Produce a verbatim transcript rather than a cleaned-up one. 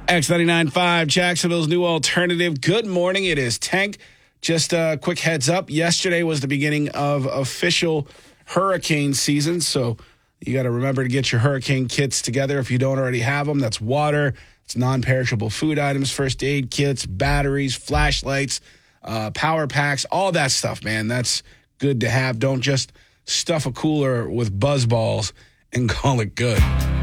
X ninety-nine point five, Jacksonville's new alternative. Good morning. It is Tank. Just a quick heads up. Yesterday was the beginning of official hurricane season, so you got to remember to get your hurricane kits together if you don't already have them. That's water, it's non-perishable food items, first aid kits, batteries, flashlights, uh, power packs, all that stuff, man. That's good to have. Don't just stuff a cooler with buzz balls and call it good.